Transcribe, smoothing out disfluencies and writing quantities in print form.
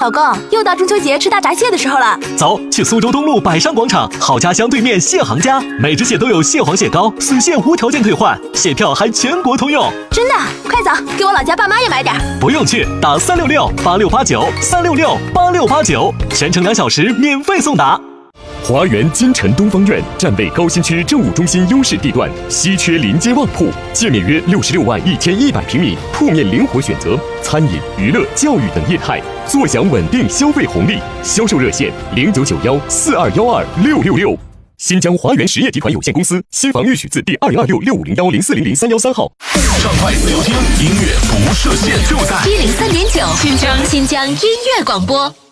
老公，又到中秋节吃大闸蟹的时候了。 走，去苏州东路百善广场好家乡对面蟹行家，每只蟹都有蟹黄蟹膏，损蟹无条件退换，蟹票还全国通用。 真的？快走，给我老家爸妈也买点。 不用去，打3668689，3668689，全程2小时免费送达。 华源金城东方苑站位高新区政务中心优势地段，稀缺临街旺铺，界面约66万1天100平米，铺面灵活选择，餐饮、娱乐、教育等业态，坐享稳定消费红利。销售热线099142126666。新疆华源实业集团有限公司，新房预许字第2026650104003113号。 畅快自由听，音乐不设限，就在 103.9新疆音乐广播。